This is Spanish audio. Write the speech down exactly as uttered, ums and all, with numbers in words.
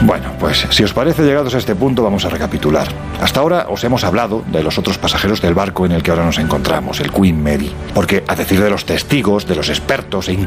Bueno, pues si os parece, llegados a este punto, vamos a recapitular. Hasta ahora os hemos hablado de los otros pasajeros del barco en el que ahora nos encontramos, el Queen Mary. Porque, a decir de los testigos, de los expertos e